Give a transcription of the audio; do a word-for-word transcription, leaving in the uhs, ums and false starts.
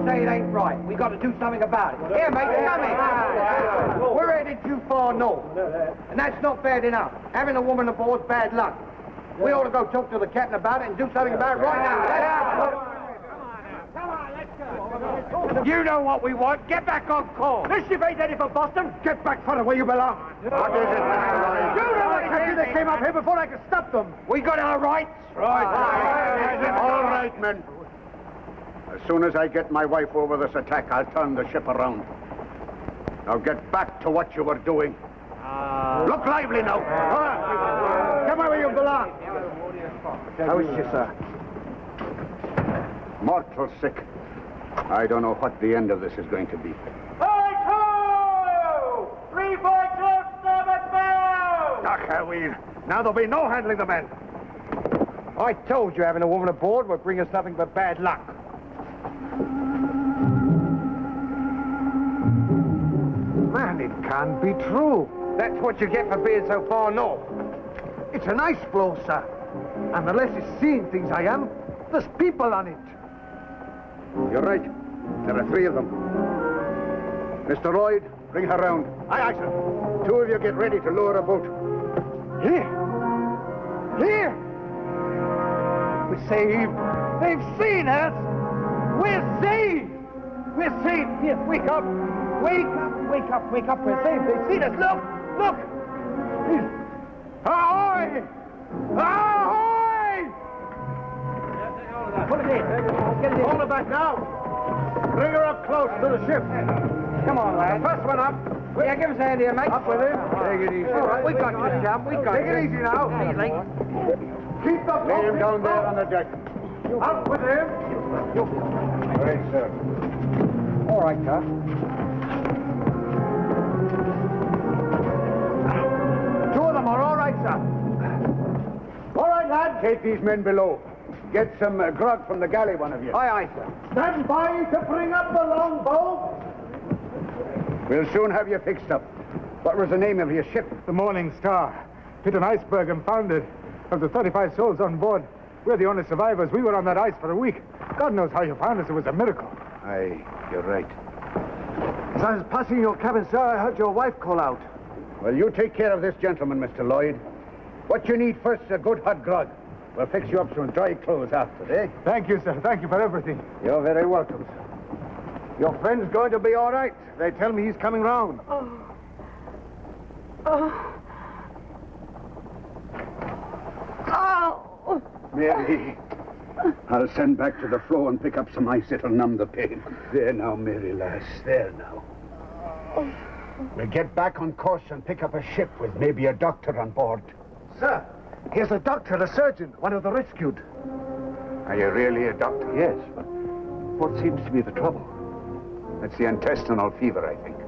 say it ain't right. We got to do something about it. Here, mate, come in. We're headed too far north, and that's not bad enough. Having a woman aboard's bad luck. We ought to go talk to the captain about it and do something about it right now. You know what we want. Get back on course. This ship ain't headed for Boston. Get back for where you belong. What is it, Mister You know what it is. They came up here before I could stop them. We got our rights. Right. All right, men. As soon as I get my wife over this attack, I'll turn the ship around. Now get back to what you were doing. Uh, Look lively now. Uh, Come on where you belong. How is she, sir? Mortal sick. I don't know what the end of this is going to be. Hey, two! Three by two, starboard bow! Ah, we. Now there'll be no handling the men. I told you having a woman aboard would bring us nothing but bad luck. Man, it can't be true. That's what you get for being so far north. It's an ice floe, sir. And unless it's seeing things I am, there's people on it. You're right. There are three of them. Mister Lloyd, bring her round. Aye, aye, sir. Two of you get ready to lower a boat. Here. Here. We're saved. They've seen us. We're saved. We're saved. Here, wake up. Wake up, wake up, wake up. We're saved. They've seen us. Look, look. Ahoy! Ahoy! Put it in. Get it in. Hold her back now. Bring her up close to the ship. Come on, lad. First one up. Yeah, give us a hand here, mate. Up with him. Take it easy. All right, we got this, chap. We got Take it easy now. Easy. Keep the Lay him down there on the deck. Up with him. Right, sir. All right, sir. Two of them are all right, sir. All right, lad. Take these men below. Get some uh, grog from the galley, one of you. Aye, aye, sir. Stand by to bring up the longboat. We'll soon have you fixed up. What was the name of your ship? The Morning Star. Hit an iceberg and foundered. Of the thirty-five souls on board, we're the only survivors. We were on that ice for a week. God knows how you found us. It was a miracle. Aye, you're right. As I was passing your cabin, sir, I heard your wife call out. Well, you take care of this gentleman, Mister Lloyd. What you need first is a good hot grog. We'll fix you up some dry clothes after, eh? Thank you, sir. Thank you for everything. You're very welcome, sir. Your friend's going to be all right. They tell me he's coming round. Oh. Oh. Oh. Mary, I'll send back to the floe and pick up some ice. It'll numb the pain. There now, Mary, lass. There now. We'll get back on course and pick up a ship with maybe a doctor on board. Sir, here's a doctor, a surgeon, one of the rescued. Are you really a doctor? Yes, but what seems to be the trouble? It's the intestinal fever, I think.